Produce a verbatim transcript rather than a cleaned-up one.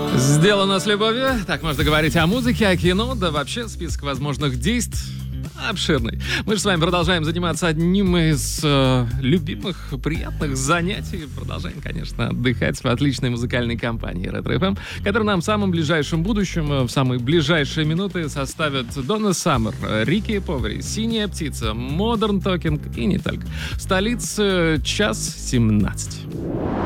Сделано с любовью. Так можно говорить о музыке, о кино, да вообще список возможных действий обширный. Мы же с вами продолжаем заниматься одним из э, любимых, приятных занятий. Продолжаем, конечно, отдыхать в отличной музыкальной компании Ретро эф эм, которая нам в самом ближайшем будущем, в самые ближайшие минуты составят Донна Саммер, Рики Повери, Синяя птица, Модерн Токинг и не только. В столице час семнадцать.